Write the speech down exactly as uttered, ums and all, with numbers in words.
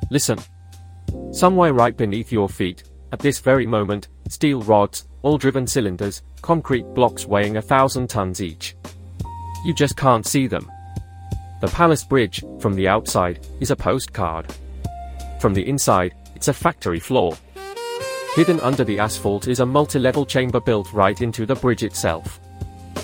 Listen. Somewhere right beneath your feet, at this very moment, steel rods, oil-driven cylinders, concrete blocks weighing a thousand tons each. You just can't see them. The Palace Bridge, from the outside, is a postcard. From the inside, it's a factory floor. Hidden under the asphalt is a multi-level chamber built right into the bridge itself.